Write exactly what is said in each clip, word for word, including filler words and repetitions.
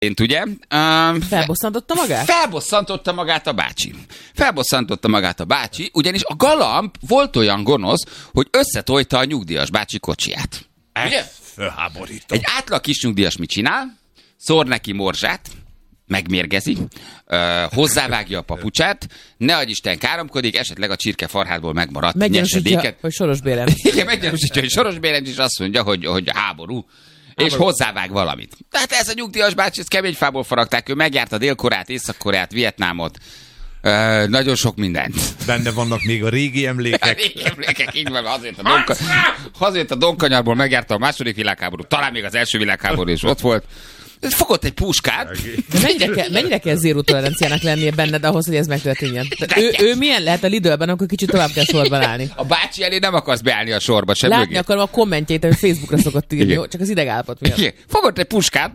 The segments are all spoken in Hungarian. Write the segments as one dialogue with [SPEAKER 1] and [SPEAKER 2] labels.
[SPEAKER 1] ugye? Uh,
[SPEAKER 2] Felbosszantotta magát?
[SPEAKER 1] Felbosszantotta magát a bácsi. Felbosszantotta magát a bácsi, ugyanis a galamb volt olyan gonosz, hogy összetojta a nyugdíjas bácsi kocsiját. Ugye?
[SPEAKER 3] Fölháborító.
[SPEAKER 1] Egy átlag kis nyugdíjas mit csinál? Szór neki morzsát, megmérgezi, uh, hozzávágja a papucsát, ne adj Isten káromkodik, esetleg a csirke farhátból megmaradt
[SPEAKER 2] meggyanúsítja, hogy Soros Bélent.
[SPEAKER 1] Igen, meggyanúsítja, hogy Soros Bélent is azt mondja, hogy, hogy háború. És hozzávág valamit. Tehát ez a nyugdíjas bácsi, ez kemény fából faragták, ő megjárta Dél-Koreát, Észak-Koreát, Vietnámot, uh, nagyon sok mindent.
[SPEAKER 3] Benne vannak még a régi emlékek.
[SPEAKER 1] A régi emlékek, így van, azért a, donka, azért a Donkanyarból megjárta a második világháború, talán még az első világháború is ott volt. Fogott egy puskát.
[SPEAKER 2] De mennyire kell, mennyire kell zéró toleranciának lennie benned ahhoz, hogy ez megtörténjen? Ő, ő milyen lehet a Lidlben, akkor kicsit tovább kell sorban állni?
[SPEAKER 1] A bácsi elé nem akarsz beállni a sorba, sem
[SPEAKER 2] látni
[SPEAKER 1] mögé.
[SPEAKER 2] akarom a kommentjeit, amit Facebookra szokott írni, jó? Csak az idegállapot miatt.
[SPEAKER 1] Igen. Fogott egy puskát,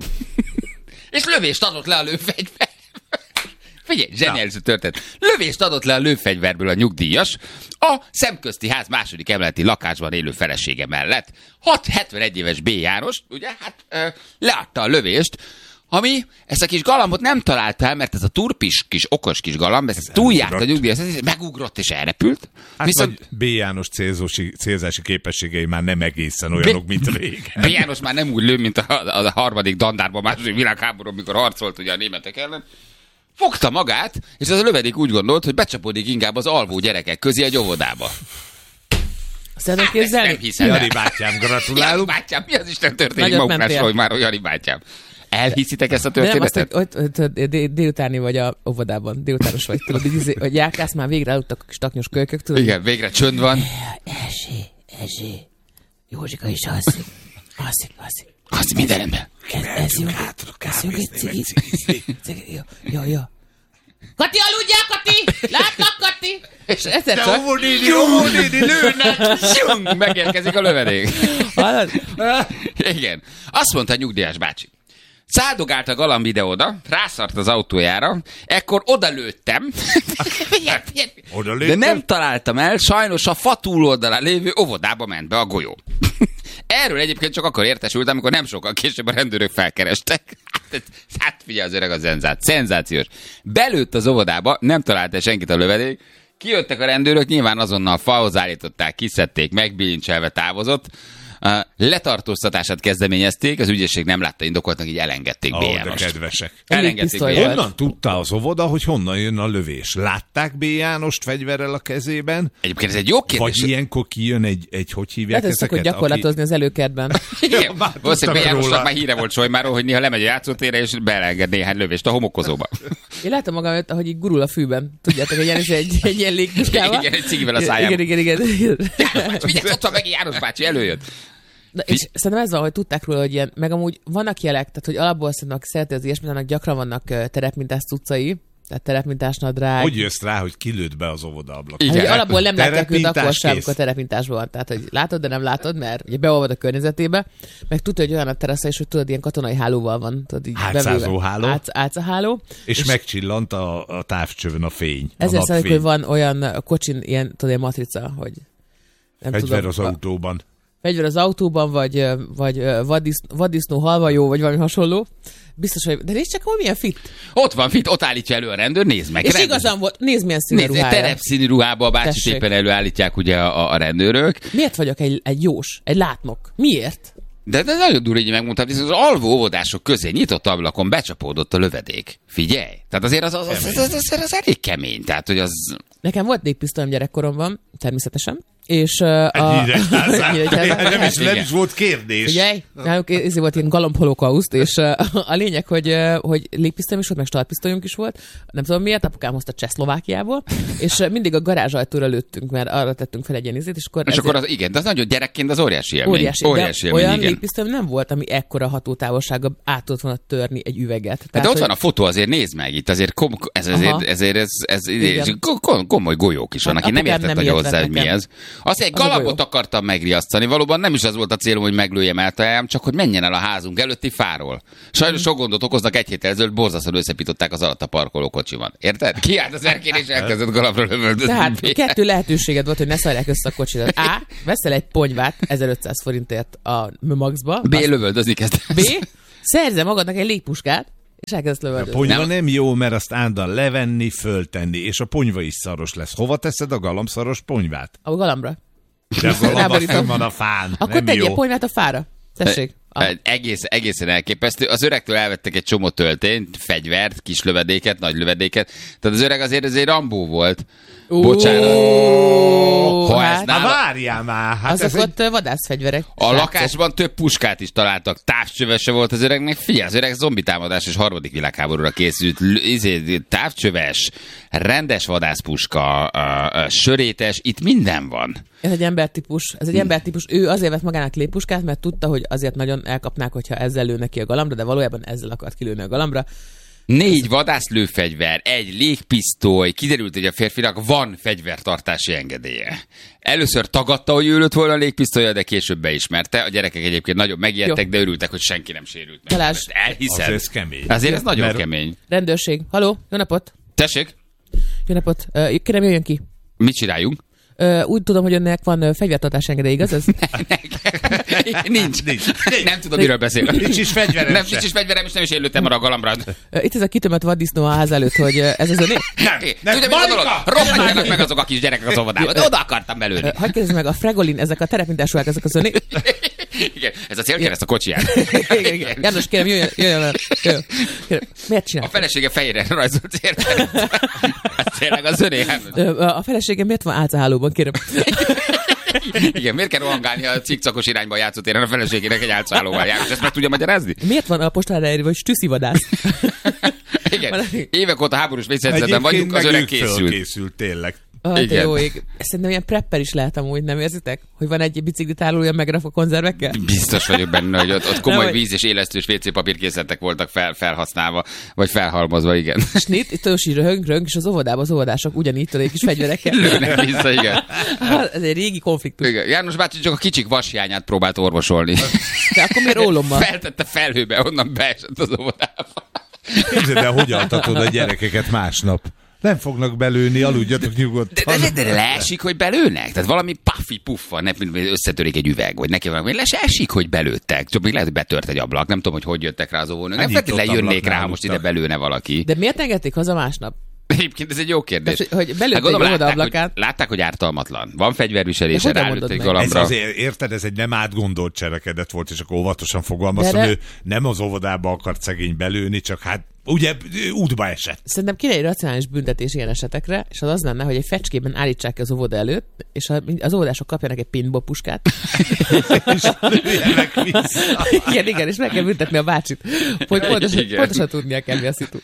[SPEAKER 1] és lövést adott le a lőfegyver. Figyelj, zseniális történet. Lövést adott le a lőfegyverből a nyugdíjas a Szemközti Ház második emeleti lakásban élő felesége mellett. hat hetvenegy éves B. János, ugye, hát ö, leadta a lövést, ami ezt a kis galambot nem találta el, mert ez a turpis kis, okos kis galamb, ez, ez túljárt a nyugdíjas, ez megugrott és elrepült.
[SPEAKER 3] Hát viszont B. János célzósi, célzási képességei már nem egészen olyanok, B... mint régen.
[SPEAKER 1] B. János már nem úgy lő, mint a, a harmadik dandárban, második világháború, amikor harcolt ugye a németek ellen. Fogta magát, és az a lövedék úgy gondolt, hogy becsapodik inkább az alvó gyerekek közé egy óvodába.
[SPEAKER 2] Szeretem képzelni?
[SPEAKER 1] Nem hiszem.
[SPEAKER 3] Jani bátyám, gratulálunk.
[SPEAKER 1] Jani bátyám, mi az Isten történik maguknásról, hogy már Jani bátyám. Elhiszitek ezt a történetet?
[SPEAKER 2] Nem, azt, hogy, hogy, hogy délutáni vagy a óvodában, délutános vagy, tudod, hogy járkálsz, már végre aludtak a kis taknyos kölykök, tudod?
[SPEAKER 1] Igen, végre csönd van.
[SPEAKER 2] Erzsé, Erzsé, Józsika is alszik, alszik, alszik.
[SPEAKER 1] Az minden rendben.
[SPEAKER 2] Ez, ez jó, köszönjük egy cigit. Jó, jó, jó. Kati, aludjál, Kati! Látlak, Kati! És egyszer csak...
[SPEAKER 3] Jó, néni, jó, néni, lőnek!
[SPEAKER 1] Megérkezik a lövedék. Igen. Azt mondta a nyugdíjas bácsi. Száldogált a galamb ide-oda, rászart az autójára, ekkor odalőttem, de nem találtam el, sajnos a fa túloldalán lévő óvodába ment be a golyó. Erről egyébként csak akkor értesültem, amikor nem sokkal később a rendőrök felkerestek. Hát, hát figyelj, az öreg a zenzát. Szenzációs. Belőtt az óvodába, nem találta senkit a lövedék, kijöttek a rendőrök, nyilván azonnal falhoz állították, kiszedték, megbilincselve távozott. Uh, letartóztatását kezdeményezték, az ügyészség nem látta indokoltnak, így elengedték
[SPEAKER 3] Ó,
[SPEAKER 1] B.
[SPEAKER 3] de
[SPEAKER 1] Jánost.
[SPEAKER 3] kedvesek.
[SPEAKER 1] Elengedték B.
[SPEAKER 3] Honnan tudta az óvoda, hogy honnan jön a lövés? Látták B. Jánost fegyverrel a kezében?
[SPEAKER 1] Egyébként ez egy jó kérdés.
[SPEAKER 3] Vagy ilyenkor kijön egy, egy hogy hívják
[SPEAKER 2] ezeket? Lehet, hogy gyakorlatozni aki... az előkertben.
[SPEAKER 1] Igen, valószínűleg B. Jánosnak már híre volt Solymáról, hogy néha lemegy a játszótérre, és beelenged néhány lövést a homokozóba.
[SPEAKER 2] Én látom magam, hogy így gurul a fűben. Tudjátok, hogy egy, egy, egy ilyen légpuskával.
[SPEAKER 1] Igen, egy cigivel a szájában.
[SPEAKER 2] Igen, igen, igen.
[SPEAKER 1] Vigyázz, ott van meg János bácsi, előjött.
[SPEAKER 2] De, és szerintem ez van, hogy tudták róla, hogy ilyen, meg amúgy vannak jelek, tehát hogy alapból szerintem, aki szereti az ilyesmit, annak gyakran vannak terepmintás cuccai, tehát terepmintás nadrág.
[SPEAKER 3] Hogy jössz rá, hogy kilőtt be az óvoda ablak?
[SPEAKER 2] Hát, hogy alapból nem látják őt akkor sem, amikor terepintásban van. Tehát, hogy látod, de nem látod, mert ugye beolvad a környezetébe, meg tudja, hogy olyan a terasza is, hogy tudod, ilyen katonai hálóval van. Tudod, így
[SPEAKER 3] átszázó háló.
[SPEAKER 2] Átsz, átszaháló.
[SPEAKER 3] És, és megcsillant a, a távcsövön a fény.
[SPEAKER 2] Ezzel szerint, hogy van olyan kocsin, ilyen, tudod, ilyen matrica, hogy nem
[SPEAKER 3] fegyver
[SPEAKER 2] tudom,
[SPEAKER 3] az autóban.
[SPEAKER 2] Fegyver az autóban, vagy, vagy vaddisznó, vaddisznó halvajó, vagy valami hasonló. Biztos, hogy... De nézd csak, hogy milyen fit.
[SPEAKER 1] Ott van fit, ott állítja elő a rendőr, nézd meg.
[SPEAKER 2] És
[SPEAKER 1] rendőr.
[SPEAKER 2] igazán volt, nézd milyen színű
[SPEAKER 1] nézd,
[SPEAKER 2] ruhája.
[SPEAKER 1] terepszínű ruhába a bácsit éppen előállítják ugye a, a rendőrök.
[SPEAKER 2] Miért vagyok egy, egy jós, egy látnok? Miért?
[SPEAKER 1] De, de nagyon durva, így megmondtam, hogy az alvó óvodások közé nyitott ablakon becsapódott a lövedék. Figyelj! Tehát azért az, az, az, az, az, az, az elég kemény. Tehát, hogy az...
[SPEAKER 2] Nekem volt légpisztolyom gyerekkoromban, természetesen. És uh,
[SPEAKER 3] a... nem, is, nem is volt kérdés.
[SPEAKER 2] Ugye? Ez volt ilyen galamb holokauszt, és uh, a lényeg, hogy, uh, hogy légpisztolyom is volt, meg startpisztolyunk is volt. Nem tudom miért, apukám hozta Csehszlovákiából, és uh, mindig a garázsajtóra lőttünk, mert arra tettünk fel egy ilyen izét, és akkor...
[SPEAKER 1] És
[SPEAKER 2] ezért...
[SPEAKER 1] akkor az, igen, de az nagyon gyerekként az óriási élmény.
[SPEAKER 2] Óriási,
[SPEAKER 1] óriási
[SPEAKER 2] élmény, olyan
[SPEAKER 1] igen.
[SPEAKER 2] légpisztolyom nem volt, ami ekkora hatótávolsága át tudott volna törni egy üveget. Tehát,
[SPEAKER 1] de ott
[SPEAKER 2] hogy...
[SPEAKER 1] van a fotó, azért nézd meg, itt azért kom, ez, ezért, ezért ez, ez, ez komoly golyók is van, aki nem értett hogy hozzá, hogy mi ez. Azt egy galambot akartam megriasztani, valóban nem is az volt a célom, hogy meglőjem eltajám, csak hogy menjen el a házunk előtti fáról. Sajnos sok gondot okoznak, egy héttel ezelőtt borzasztóan összepították az alatt a parkoló kocsiban. Érted? Kiállt az erkén és elkezdett galambra lövöldözni.
[SPEAKER 2] Tehát kettő lehetőséged volt, hogy ne szarják össze a kocsidat. A. Veszel egy ponyvát ezerötszáz forintért a Maxba.
[SPEAKER 1] B. Lövöldözni kezdesz.
[SPEAKER 2] B. Szerze magadnak egy légpuskát, És elkezdett
[SPEAKER 3] A
[SPEAKER 2] lövöldözni.
[SPEAKER 3] ponyva
[SPEAKER 1] Nem.
[SPEAKER 3] nem jó, mert azt állandóan levenni, föltenni, és a ponyva is szaros lesz. Hova teszed a galambszaros ponyvát?
[SPEAKER 2] A galambra.
[SPEAKER 3] De a galamb
[SPEAKER 2] Ráborítom.
[SPEAKER 3] fenn van a fán.
[SPEAKER 2] Akkor
[SPEAKER 3] nem
[SPEAKER 2] tegyél
[SPEAKER 3] jó.
[SPEAKER 2] ponyvát a fára. Tessék. Ah.
[SPEAKER 1] Egész, egészen elképesztő. Az öregtől elvettek egy csomó töltényt, fegyvert, kis lövedéket, nagy lövedéket. Tehát az öreg azért azért Rambó volt. Bocsánat. Ha ez
[SPEAKER 2] hát,
[SPEAKER 3] Hát
[SPEAKER 1] nála...
[SPEAKER 3] várjál már! Hát
[SPEAKER 2] azok
[SPEAKER 3] ez egy...
[SPEAKER 2] ott ö, vadászfegyverek.
[SPEAKER 1] A lakásban több puskát is találtak. Távcsövese volt az öregnek. Figyelj, az öreg zombitámadás és harmadik világháborúra készült. L- izé, távcsöves, rendes vadászpuska, uh, uh, sörétes, itt minden van.
[SPEAKER 2] Ez egy embertípus. Ez egy embertípus. Ő azért vett magának léppuskát, mert tudta, hogy azért nagyon elkapnák, hogyha ezzel lőnek ki a galambra, de valójában ezzel akart kilőni a galambra.
[SPEAKER 1] Négy vadászlőfegyver, egy légpisztoly, kiderült, hogy a férfinak van fegyvertartási engedélye. Először tagadta, hogy ő lőtt volna a légpisztolya, de később beismerte. A gyerekek egyébként nagyon megijedtek,
[SPEAKER 2] Jó.
[SPEAKER 1] de örültek, hogy senki nem sérült meg.
[SPEAKER 2] Balázs.
[SPEAKER 1] Ezt elhiszed.
[SPEAKER 3] Azért ez kemény.
[SPEAKER 1] Azért ez nagyon
[SPEAKER 3] Mert-
[SPEAKER 1] kemény.
[SPEAKER 2] Rendőrség. Haló, jó napot.
[SPEAKER 1] Tessék,
[SPEAKER 2] Jó napot. Ö, Kérem, jöjjön ki.
[SPEAKER 1] mit csináljunk?
[SPEAKER 2] Ö, Úgy tudom, hogy önnek van ö, fegyvertartási engedély, igaz ez?
[SPEAKER 1] nincs. nincs. Nem tudom, miről beszél.
[SPEAKER 3] Nincs is fegyverem
[SPEAKER 1] Nem,
[SPEAKER 3] se.
[SPEAKER 1] nincs is fegyverem, és nem is én lőttem arra a galambra.
[SPEAKER 2] Ö, Itt ez a kitömött vaddisznó a ház előtt, hogy ö, ez az öné?
[SPEAKER 3] Nem, nem,
[SPEAKER 1] Tudja, mi a dolog?
[SPEAKER 3] Marika!
[SPEAKER 1] Rohanjanak meg azok a kis gyerekek az óvodába. De oda akartam belőni.
[SPEAKER 2] Hagyj kérdezni meg, a Fregolin, ezek a terepmintásúak, ezek az öné?
[SPEAKER 1] Igen, ez a célkereszt a kocsiján.
[SPEAKER 2] Igen, igen. János, kérem, jöjjön, jöjjön, el. jöjjön. Kérem. Miért
[SPEAKER 1] A
[SPEAKER 2] csinál?
[SPEAKER 1] felesége fejére rajzolt célkereszt. Ez tényleg az öné.
[SPEAKER 2] Ö, A feleségem miért van álcahálóban, kérem?
[SPEAKER 1] Igen, miért kell rohangálni a cikcakos irányba a játszótéren a feleségének egy álcálóval jár, és ezt meg tudja magyarázni?
[SPEAKER 2] Miért van a postára írva, hogy stüszivadász?
[SPEAKER 1] Igen, évek óta háborús vészhelyzetben
[SPEAKER 3] Egyébként
[SPEAKER 1] vagyunk, az
[SPEAKER 3] meg
[SPEAKER 1] öreg
[SPEAKER 3] ők
[SPEAKER 1] készült.
[SPEAKER 3] fölkészült, tényleg.
[SPEAKER 2] Ah, te
[SPEAKER 1] Igen.
[SPEAKER 2] jó ég. Szerintem ilyen prepper is lehet amúgy, nem érzitek? Hogy van egy biciklitárolója megrakva konzervekkel?
[SPEAKER 1] Biztos vagyok benne, hogy ott, ott komoly
[SPEAKER 2] Nem, hogy-
[SPEAKER 1] víz és élesztős vé cé papírkészletek voltak fel, felhasználva, vagy felhalmozva, igen.
[SPEAKER 2] Snit, itt ős így röhöng, röhöng, és az óvodában az óvodások ugyanígy tudják kis fegyverekkel.
[SPEAKER 1] Lőnek vissza, igen.
[SPEAKER 2] Hát, ez egy régi konfliktus.
[SPEAKER 1] igen. János bácsi csak a kicsik vashiányát próbált orvosolni.
[SPEAKER 2] De akkor miért ólommal?
[SPEAKER 1] Feltette felhőbe, onnan beesett az óvodába.
[SPEAKER 3] Képzeld el, hogy altatod a gyerekeket másnap. Nem fognak belőni, aludjatok
[SPEAKER 1] De,
[SPEAKER 3] nyugodtan.
[SPEAKER 1] de, de, de leesik, hogy belőnek? Tehát valami puffi puffa, ne, összetörik egy üveg, vagy neki valami, les esik, hogy belőttek. Csak még lehet, hogy betört egy ablak. Nem tudom, hogy hogy jöttek rá az óvónők. Nem
[SPEAKER 3] Nyitott
[SPEAKER 1] feltétlenül jönnék
[SPEAKER 3] ablaknál
[SPEAKER 1] rá, ha most ide
[SPEAKER 3] aludtak.
[SPEAKER 1] belőne valaki.
[SPEAKER 2] De miért engedték haza másnap?
[SPEAKER 1] Egyébként ez egy jó kérdés.
[SPEAKER 2] Tehát, hogy belőtték
[SPEAKER 1] Hát gondolom,
[SPEAKER 2] a óvoda
[SPEAKER 1] látták,
[SPEAKER 2] ablakát.
[SPEAKER 1] hogy, látták, hogy ártalmatlan. Van fegyverviselése,
[SPEAKER 2] De hogyan
[SPEAKER 1] rálőtték
[SPEAKER 2] mondod meg?
[SPEAKER 3] Ez
[SPEAKER 1] galambra.
[SPEAKER 3] azért, érted, ez egy nem átgondolt cselekedet volt, és akkor óvatosan fogalmaztam,
[SPEAKER 2] De- de-
[SPEAKER 3] ő nem az óvodába akart szegény belőni, csak hát ugye útba esett.
[SPEAKER 2] Szerintem kéne egy racionális büntetés ilyen esetekre, és az az lenne, hogy egy fecskében állítsák ki az óvoda előtt, és a- az óvodások kapjanak egy paintball puskát.
[SPEAKER 3] És lőjenek vissza.
[SPEAKER 2] igen, igen, és meg kell büntetni a bácsit, hogy pontosan,
[SPEAKER 1] Igen.
[SPEAKER 2] pontosan tudnia kell, mi a szitu.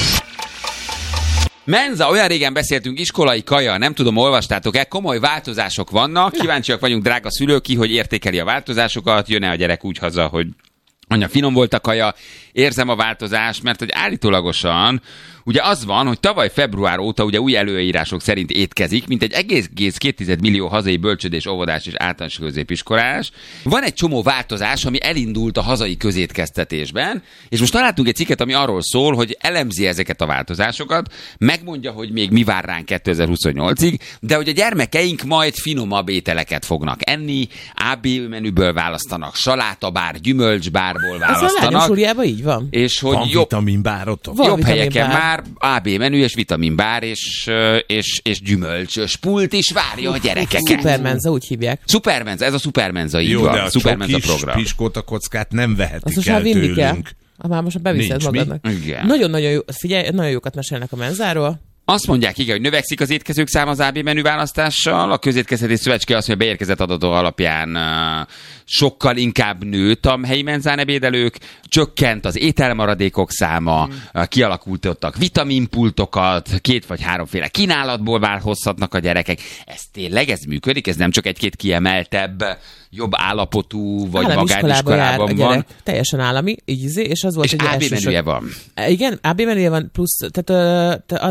[SPEAKER 1] Menza, olyan régen beszéltünk, iskolai kaja, nem tudom, olvastátok-e, komoly változások vannak, kíváncsiak vagyunk, drága szülők, ki, hogy értékeli a változásokat, jön-e a gyerek úgy haza, hogy anya, finom volt a kaja, érzem a változást, mert hogy állítólagosan ugye az van, hogy tavaly február óta ugye új előírások szerint étkezik, mint egy egész két millió hazai bölcsődés, óvodás és általános középiskolás. Van egy csomó változás, ami elindult a hazai közétkeztetésben, és most találtunk egy cikket, ami arról szól, hogy elemzi ezeket a változásokat, megmondja, hogy még mi vár ránk kétezer-huszonnyolcig, de hogy a gyermekeink majd finomabb ételeket fognak enni, á bé menüből választanak, salátabár, gyümölcsbárból
[SPEAKER 2] Ez a lányos
[SPEAKER 1] választanak,
[SPEAKER 2] úriában így van.
[SPEAKER 1] és
[SPEAKER 3] Van
[SPEAKER 1] hogy jobb,
[SPEAKER 3] vitaminbárotok.
[SPEAKER 2] Van
[SPEAKER 1] jobb
[SPEAKER 2] vitaminbár.
[SPEAKER 1] helyeken már á bé menü és vitaminbár és, és, és gyümölcsös pult is várja a gyerekeket.
[SPEAKER 2] Supermenza, úgy hívják.
[SPEAKER 1] Supermenza, ez a Supermenza, így
[SPEAKER 3] Jó,
[SPEAKER 1] van.
[SPEAKER 3] de a
[SPEAKER 1] Supermenza
[SPEAKER 3] csokis
[SPEAKER 1] program.
[SPEAKER 3] piskóta kockát nem
[SPEAKER 2] Azt
[SPEAKER 3] vehetik
[SPEAKER 2] most
[SPEAKER 3] el
[SPEAKER 2] már vinni
[SPEAKER 3] tőlünk.
[SPEAKER 2] kell. Ah, már most már beviszed
[SPEAKER 3] Nincs mi.
[SPEAKER 2] magadnak.
[SPEAKER 1] Igen.
[SPEAKER 2] Nagyon-nagyon jó, figyelj, nagyon jókat mesélnek a menzáról.
[SPEAKER 1] Azt mondják, igen, hogy növekszik az étkezők száma az á bé menü választással. A közétkeztetés szövetség azt mondja, beérkezett adatok alapján uh, sokkal inkább nőtt a helyi menzán ebédelők, csökkent az ételmaradékok száma, mm. uh, kialakultottak vitaminpultokat, két vagy háromféle kínálatból válhozhatnak a gyerekek. Ez tényleg, ez működik? Ez nem csak egy-két kiemeltebb, jobb állapotú, vagy
[SPEAKER 2] Állami iskolába jár a
[SPEAKER 1] magániskolában
[SPEAKER 2] gyerek,
[SPEAKER 1] van?
[SPEAKER 2] teljesen állami, így izé, és az volt
[SPEAKER 1] És
[SPEAKER 2] egy
[SPEAKER 1] á bé
[SPEAKER 2] elsősor-
[SPEAKER 1] menüje van.
[SPEAKER 2] Igen, á bé menüje van, plusz, tehát ö, te- az van, hogy nem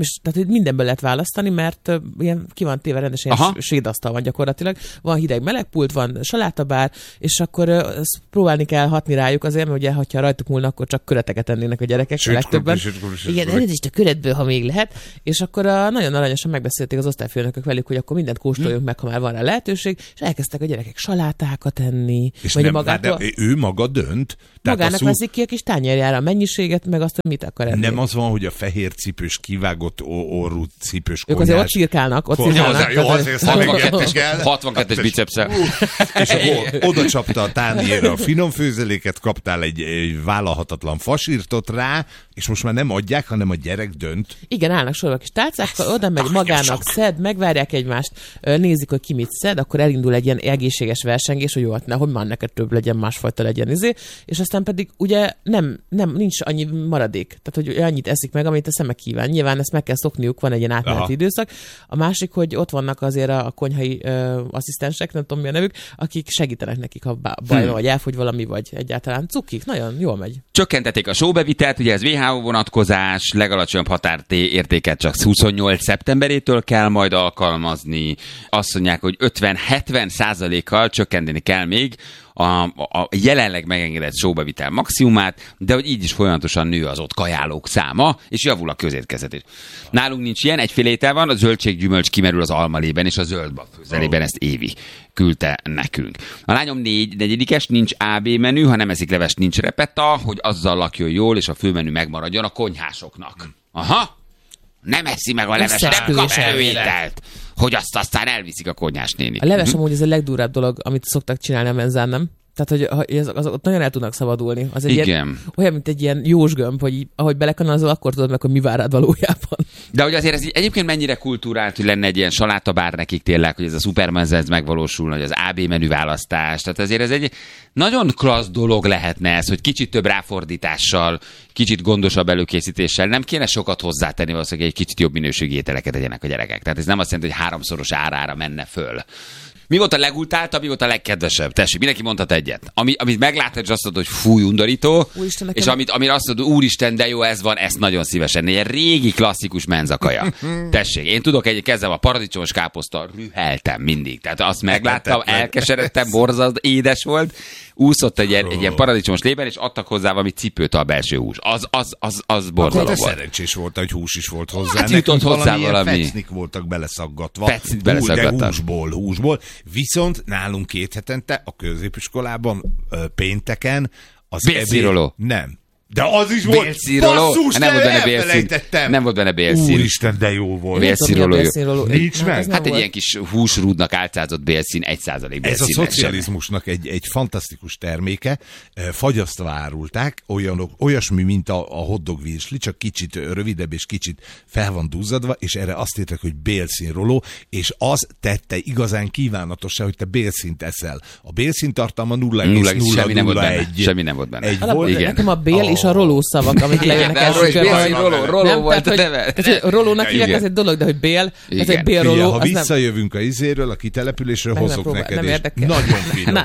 [SPEAKER 2] nem is, tehát hogy mindenből lehet választani, mert uh, ilyen ki van téve rendesen, ilyen sédasztal van gyakorlatilag. Van hideg melegpult, van salátabár, és akkor uh, próbálni kell hatni rájuk azért, mert ugye, ha rajtuk múlna, akkor csak köreteket ennének a gyerekek, a legtöbben. Igen, elnézést a köretből, ha még lehet. És akkor uh, nagyon aranyosan megbeszélték az osztályfőnökök velük, hogy akkor mindent kóstoljunk hmm. meg, ha már van rá lehetőség, és elkezdtek a gyerekek salátákat enni.
[SPEAKER 3] És nem, magától... de ő maga dönt.
[SPEAKER 2] Magának szú... veszik ki a kis tányérjára a mennyiséget, meg azt, hogy mit akar enni.
[SPEAKER 3] Nem az van, hogy a fehér cipős, kivágott orrú cipős konyhás...
[SPEAKER 2] Ők azért ott cirkálnak, ott cirkálnak.
[SPEAKER 3] Jó, azért
[SPEAKER 1] hatvankettes bicepszel.
[SPEAKER 3] És akkor oda csapta a tányérra a finom főzeléket, kaptál egy, egy vállalhatatlan fasírtot rá, és most már nem adják, hanem a gyerek dönt.
[SPEAKER 2] Igen, állnak sorba a kis tálcákkal, oda megy magának szed, megvárják egymást, nézik, hogy ki mit szed, akkor elindul egy ilyen egészséges versengés, hogy jó, hát nehogy már neked több legyen, másfajta legyen izé, és aztán pedig ugye nem, nem nincs annyi maradék, tehát hogy annyit eszik meg, amit a szeme kíván. Nyilván ezt meg kell szokniuk, van egy ilyen átmeneti Aha. időszak. A másik, hogy ott vannak azért a, a konyhai ö, asszisztensek, nem tudom mi a nevük, akik segítenek nekik, ha baj van, hmm. vagy elfogy valami, vagy egyáltalán cukik. Nagyon jól megy.
[SPEAKER 1] Csökkentették a sóbevitelt, ugye ez vé há o vonatkozás, legalacsonyabb határértéket csak huszonnyolc szeptemberétől kell majd alkalmazni. Azt mondják, hogy ötven-hetven százalékkal csökkenteni kell még a, a jelenleg megengedett sóbevitel maximumát, de hogy így is folyamatosan nő az ott kajálók száma, és javul a közétkeztetés. Nálunk nincs ilyen, egyféle étel van, a zöldséggyümölcs kimerül az almalében, és a zöldbab főzelében ezt Évi küldte nekünk. A lányom négy negyedikes, nincs á bé menü, ha nem eszik levest, nincs repetta, hogy azzal lakjon jól, és a főmenü megmaradjon a konyhásoknak. Aha! Nem eszi meg a leves, nem kap előételt, hogy azt aztán elviszik a konyhás néni.
[SPEAKER 2] A leves amúgy ez a legdurább dolog, amit szoktak csinálni a menzán, nem? Tehát, hogy az, az, ott nagyon el tudnak szabadulni. Az egy
[SPEAKER 1] Igen.
[SPEAKER 2] Ilyen, olyan, mint egy ilyen jósgömb, hogy ahogy belekanalazol, akkor tudod meg, hogy mi vár rád valójában.
[SPEAKER 1] De hogy azért ez egyébként mennyire kultúrált, hogy lenne egy ilyen salátabár nekik tényleg, hogy ez a szupermenzenc megvalósulna, hogy az á bé menü választás. Tehát azért ez egy nagyon klassz dolog lehetne ez, hogy kicsit több ráfordítással, kicsit gondosabb előkészítéssel, nem kéne sokat hozzátenni, valószínűleg egy kicsit jobb minőségű ételeket tegyenek a gyerekek. Tehát ez nem azt jelenti, hogy háromszoros árára menne föl. Mi volt a legultáltabb, mi volt a legkedvesebb? Tessék, mindenki mondhat egyet. Ami, amit meglátod, és azt mondod, hogy fúj, undorító,
[SPEAKER 2] Úristen,
[SPEAKER 1] és amit, amire azt mondod, úristen, de jó, ez van, ezt nagyon szívesen. Egy régi, klasszikus menzakaja. Tessék, én tudok egy kezem a paradicsomos káposzta, rüheltem mindig. Tehát azt megláttam, elkeseredtem, borzasztó, édes volt, úszott egy ilyen, egy ilyen paradicsomos lében, és adtak hozzá valami cipőt a belső hús. Az, az, az, az borzalom volt.
[SPEAKER 3] Szerencsés volt, hogy hús is volt hozzá.
[SPEAKER 1] Hát jutott hozzá valami.
[SPEAKER 3] Fecnik voltak beleszaggatva.
[SPEAKER 1] Fecnik beleszaggatva.
[SPEAKER 3] De húsból, húsból. Viszont nálunk két hetente a középiskolában pénteken az
[SPEAKER 1] bélszíroló.
[SPEAKER 3] Nem. De az is volt.
[SPEAKER 1] Basszus, nem volt benne bélszín. Nem volt benne bélszín.
[SPEAKER 3] Úristen, de jó volt.
[SPEAKER 1] Bélszíroló.
[SPEAKER 3] Nincs meg.
[SPEAKER 1] Hát egy ilyen kis húsrúdnak álcázott bélszín, egy százalék bélszín.
[SPEAKER 3] Ez a szocializmusnak egy, egy fantasztikus terméke. Fagyasztva árulták, olyanok, olyasmi, mint a, a hotdog virsli, csak kicsit rövidebb és kicsit fel van duzzadva, és erre azt írták, hogy bélszínroló, és az tette igazán kívánatossá, hogy te bélszínt eszel. A bélszín tartalma nulla egész nulla nulla egy.
[SPEAKER 1] Semmi nem volt benne.
[SPEAKER 2] Egy volt. Nekem a bél és a roló szavak, amik lejönnek elsőkörben.
[SPEAKER 1] Roló, roló volt a neve.
[SPEAKER 2] Rolónak hívják, az egy dolog, de hogy bél, ez egy bélroló.
[SPEAKER 3] Ha visszajövünk a izéről, a kitelepülésről, hozok neked, és nagyon finom.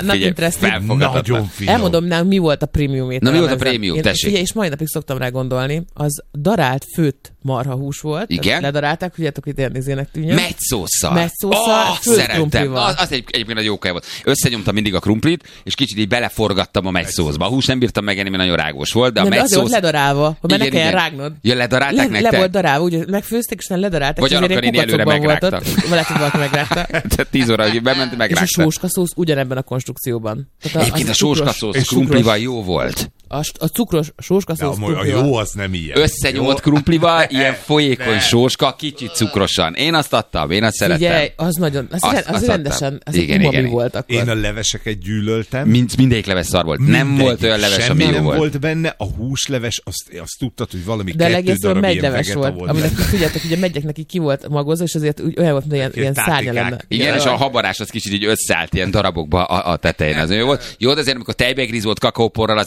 [SPEAKER 3] Nagyon finom.
[SPEAKER 2] Elmondom, nem, mi volt a prémium étel.
[SPEAKER 1] Na, mi volt a prémium, tessék?
[SPEAKER 2] Figyelj, és mai napig szoktam rá gondolni, az darált főtt marhahús volt.
[SPEAKER 1] Igen.
[SPEAKER 2] Ledarálták, tudjátok, hogy ilyen nézének tűnjön.
[SPEAKER 1] Megysósszal.
[SPEAKER 2] Megysósszal, főtt krumplival.
[SPEAKER 1] Az, az egy, egyébként egy jó kaj volt. Összenyomtam mindig a krumplit, és kicsit így beleforgattam a megysószba. A hús nem bírtam megenni, mert nagyon rágós volt, de a megysósz...
[SPEAKER 2] De azért volt ledarálva, hogy ne kelljen rágnod.
[SPEAKER 1] Ja, ledarálták
[SPEAKER 2] le,
[SPEAKER 1] nektek?
[SPEAKER 2] Le volt darálva, úgy megfőzték, és nem ledarálták.
[SPEAKER 1] Vagy annak a előre megrágtak.
[SPEAKER 2] Lehet, hogy valaki megrágta.
[SPEAKER 1] Tehát tíz óra, hogy bement, megrágta.
[SPEAKER 2] És a sóskaszósz ugyanebben a konstrukcióban.
[SPEAKER 1] Egyébként a sóskaszósz krumplival jó volt.
[SPEAKER 2] A, a cukros sóskaszósz
[SPEAKER 3] a jó az nem ilyen.
[SPEAKER 1] Összenyomott krumplival, ilyen folyékony sóska, kicsit cukrosan. Én azt adtam, én azt szerettem.
[SPEAKER 2] Figyelj, az nagyon, az, az, az rendesen, az igen, igen, igen. volt akkor.
[SPEAKER 3] Én a leveseket gyűlöltem.
[SPEAKER 1] Mind, mindegyik leves szar volt.
[SPEAKER 3] Mindegy,
[SPEAKER 1] nem volt olyan leves, ami jó
[SPEAKER 3] nem
[SPEAKER 1] volt.
[SPEAKER 3] volt benne, a húsleves, azt, azt tudtad, hogy valami
[SPEAKER 2] de
[SPEAKER 3] kettő darab ilyen
[SPEAKER 2] leves volt. volt aminek tudjátok, hogy a megyek neki ki volt magozva, és azért úgy, olyan volt, mint ilyen, ilyen szárnya lenne.
[SPEAKER 1] Igen, és a habarás az kicsit így összeállt ilyen darabokba a, a tetején. Az jó volt. Jó, de azért amikor tejbegríz volt kakaóporral, azért akkor az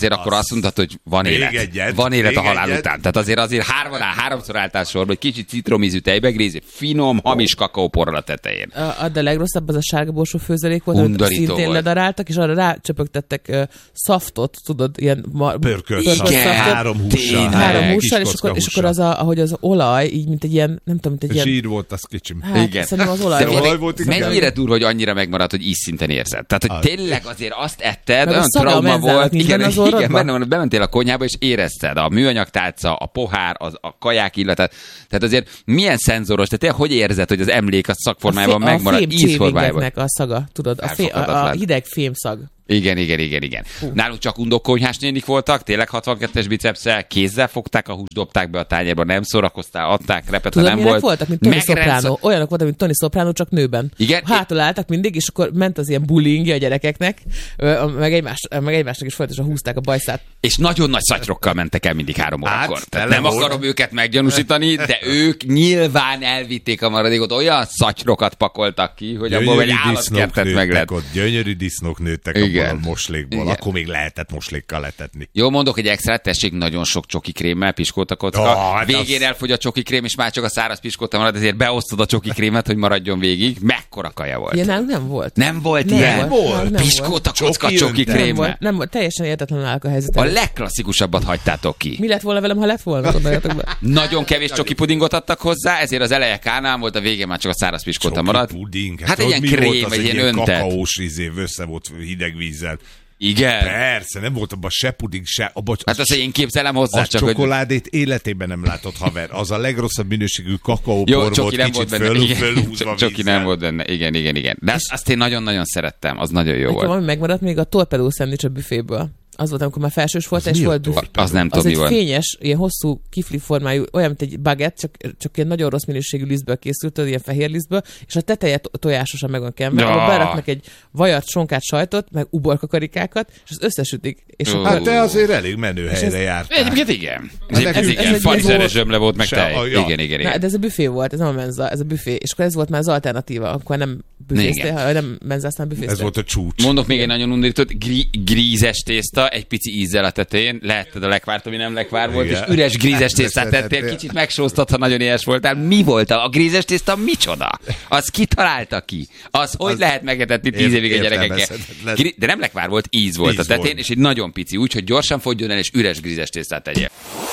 [SPEAKER 1] azt mondtad, hogy van
[SPEAKER 3] Még
[SPEAKER 1] élet.
[SPEAKER 3] egyet,
[SPEAKER 1] van élet a
[SPEAKER 3] még
[SPEAKER 1] halál
[SPEAKER 3] egyet.
[SPEAKER 1] után. Tehát azért azért hárman áll, háromszor álltál sorba, hogy kicsit citromízű tejbe grízi, finom, hamis kakaóporral a tetején.
[SPEAKER 2] A, a de legrosszabb az a sárga borsó főzelék volt, amit
[SPEAKER 1] Undorító
[SPEAKER 2] szintén
[SPEAKER 1] volt.
[SPEAKER 2] ledaráltak, és arra rácsöpögtettek uh, szaftot, tudod, ilyen ma-
[SPEAKER 3] Pörkölt
[SPEAKER 1] Igen.
[SPEAKER 3] szaftot.
[SPEAKER 2] szaftot.
[SPEAKER 3] Három hússal.
[SPEAKER 1] Tényleg.
[SPEAKER 2] Három
[SPEAKER 3] kis
[SPEAKER 2] hússal, és
[SPEAKER 3] kocka
[SPEAKER 2] akkor, és akkor
[SPEAKER 3] hússal.
[SPEAKER 2] az, a, ahogy az olaj, így mint egy ilyen, nem tudom, mint egy ilyen...
[SPEAKER 3] Zsír volt, az kicsim.
[SPEAKER 2] Hát,
[SPEAKER 1] Igen.
[SPEAKER 2] szerintem az olaj
[SPEAKER 1] De
[SPEAKER 2] volt.
[SPEAKER 3] olaj volt, igen.
[SPEAKER 1] mennyire durva, hogy annyira megmaradt, hogy ízszinten érzed. Tehát, hogy
[SPEAKER 3] Az.
[SPEAKER 1] tényleg azért azt etted,
[SPEAKER 2] Meg a
[SPEAKER 1] olyan
[SPEAKER 2] szaga a
[SPEAKER 1] trauma
[SPEAKER 2] menzának
[SPEAKER 1] volt.
[SPEAKER 2] nincs
[SPEAKER 1] Igen,
[SPEAKER 2] benne az
[SPEAKER 1] igen,
[SPEAKER 2] orrodban?
[SPEAKER 1] benne van, bementél a konyhába, és érezted a műanyag tálca, a pohár, az, a kaják illatát. Tehát azért milyen szenzoros, tehát tényleg hogy érzed, hogy az emlék a szakformájában megmarad, ízformájában.
[SPEAKER 2] A szaga, tudod, a, fé, a, a
[SPEAKER 1] Elfogadhatatlan.
[SPEAKER 2] hideg fémszag.
[SPEAKER 1] Igen, igen, igen, igen. Hú. Nálunk csak undokonyhás nénik voltak, tényleg hatvankettes bicepsszel, kézzel fogták a húst, dobták be a tányérba, nem szórakoztál, adták, repet, ha
[SPEAKER 2] Tudod,
[SPEAKER 1] nem
[SPEAKER 2] milyenek
[SPEAKER 1] volt.
[SPEAKER 2] voltak, mint Tony
[SPEAKER 1] Megrendszer-
[SPEAKER 2] Soprano. Olyanok voltak, mint Tony Soprano, csak nőben.
[SPEAKER 1] Igen.
[SPEAKER 2] Hátul álltak mindig, és akkor ment az ilyen bullying a gyerekeknek, ö, meg, egymás, meg egymásnak is folyamatosan húzták a bajszát.
[SPEAKER 1] És nagyon nagy szatyrokkal mentek el mindig három
[SPEAKER 3] Hát,
[SPEAKER 1] órakor.
[SPEAKER 3] tele
[SPEAKER 1] Tehát nem
[SPEAKER 3] volt.
[SPEAKER 1] akarom őket meggyanúsítani, de ők nyilván elvitték a maradékot, olyan szatyrokat pakoltak ki, hogy abból egy
[SPEAKER 3] Gyönyörű disznók
[SPEAKER 1] állatkertet meg lehet.
[SPEAKER 3] nőttek ott, gyönyörű disznók nőttek
[SPEAKER 1] Igen.
[SPEAKER 3] abból a moslékból.
[SPEAKER 1] Igen.
[SPEAKER 3] Akkor még lehetett moslékkal letetni.
[SPEAKER 1] Jó, mondok egy extrát, tessék, nagyon sok csoki krémmel, piskóta kocka.
[SPEAKER 3] Ja, hát
[SPEAKER 1] Végén
[SPEAKER 3] az-
[SPEAKER 1] elfogy a csoki krém, és már csak a száraz piskóta marad, ezért beosztod a csoki krémet, hogy maradjon végig. Mekkora kaja volt.
[SPEAKER 2] Ilyen nálunk nem volt.
[SPEAKER 1] Nem volt
[SPEAKER 2] Nem
[SPEAKER 1] ilyen?
[SPEAKER 2] volt. Nálunk nem
[SPEAKER 1] Piskóta kocka
[SPEAKER 3] Csoki
[SPEAKER 1] csoki
[SPEAKER 3] önte.
[SPEAKER 2] Nem
[SPEAKER 1] krémmel.
[SPEAKER 2] volt, nem volt, teljesen értetlenül állok a helyzetet.
[SPEAKER 1] A legklasszikusabbat hagytátok ki.
[SPEAKER 2] Mi lett volna velem, ha lett volna? Gondoljatok be.
[SPEAKER 1] Nagyon kevés csoki pudingot adtak hozzá, ezért az eleje kánál volt, a végén már csak a száraz piskóta
[SPEAKER 3] Csoki
[SPEAKER 1] maradt.
[SPEAKER 3] puding.
[SPEAKER 1] Hát egy
[SPEAKER 3] tudod,
[SPEAKER 1] ilyen
[SPEAKER 3] mi volt
[SPEAKER 1] krém,
[SPEAKER 3] az,
[SPEAKER 1] egy ilyen öntet.
[SPEAKER 3] kakaós izé, össze volt hideg vízzel.
[SPEAKER 1] Igen.
[SPEAKER 3] Persze, nem volt abban se puding, se... Abba,
[SPEAKER 1] Hát azt én képzelem hozzá,
[SPEAKER 3] a
[SPEAKER 1] csak hogy...
[SPEAKER 3] csokoládét életében nem látott haver. Az a legrosszabb minőségű kakaópor
[SPEAKER 1] Jó,
[SPEAKER 3] volt,
[SPEAKER 1] csoki nem volt
[SPEAKER 3] kicsit
[SPEAKER 1] benne.
[SPEAKER 3] föl,
[SPEAKER 1] Igen.
[SPEAKER 3] fölhúzva
[SPEAKER 1] Csoki
[SPEAKER 3] vízzel.
[SPEAKER 1] nem volt benne. Igen, igen, igen. De azt, azt én nagyon-nagyon szerettem. Az nagyon jó
[SPEAKER 2] Nekem
[SPEAKER 1] volt.
[SPEAKER 2] ami megmaradt még a torpedó szendvics a büféből. Az volt, amikor már felsős volt, és
[SPEAKER 3] mi a
[SPEAKER 2] volt büfé.
[SPEAKER 3] torpedó?
[SPEAKER 1] Az nem
[SPEAKER 2] Az
[SPEAKER 1] tudom, mi
[SPEAKER 2] egy
[SPEAKER 1] volt.
[SPEAKER 2] fényes, ilyen hosszú kifli formájú, olyan, mint egy baguette, csak, csak ilyen nagyon rossz minőségű lisztből készült, tudod, ilyen fehér lisztből, és a teteje to- tojásosan meg van kenve,
[SPEAKER 1] Ja.
[SPEAKER 2] abba beraknak egy vajat, sonkát, sajtot, meg uborkakarikákat, és azt összesütik. És
[SPEAKER 1] Ó.
[SPEAKER 2] akkor
[SPEAKER 3] Hát te azért elég menő helyre jártál.
[SPEAKER 1] Egyébként igen. Ez, ez,
[SPEAKER 3] nekünk-
[SPEAKER 1] igen,
[SPEAKER 2] ez egy-
[SPEAKER 1] farizeres
[SPEAKER 2] ez
[SPEAKER 1] zsömle volt, meg
[SPEAKER 3] Se-
[SPEAKER 1] tej.
[SPEAKER 3] a- ja.
[SPEAKER 1] Igen, igen,
[SPEAKER 2] Na,
[SPEAKER 1] igen.
[SPEAKER 2] de ez a büfé volt, ez nem a menza, ez a büfé. És akkor ez volt már az alternatíva, akkor nem büféztél,
[SPEAKER 1] Igen.
[SPEAKER 2] ha nem menzáztál, büféztél.
[SPEAKER 3] Ez volt a csúcs.
[SPEAKER 1] Mondok még egy nagyon undorítót, grí, grízes tészta, egy pici ízzel a tetején, lehetted a lekvárt, ami nem lekvár volt,
[SPEAKER 3] Igen.
[SPEAKER 1] és üres grízes tésztát tettél,
[SPEAKER 3] Tettél.
[SPEAKER 1] kicsit megsóztad, ha nagyon éhes voltál. Mi volt a, a grízes tészta? Micsoda? Az ki találta ki? Az hogy
[SPEAKER 3] Az
[SPEAKER 1] lehet megetetni tíz évig a gyerekekkel?
[SPEAKER 3] értelmezhetetlen.
[SPEAKER 1] Gri- De nem lekvár volt, íz volt
[SPEAKER 3] Íz
[SPEAKER 1] a tetején,
[SPEAKER 3] volt.
[SPEAKER 1] és egy nagyon pici, úgy, hogy gyorsan fogjon el, és üres grízes tésztát tegyél.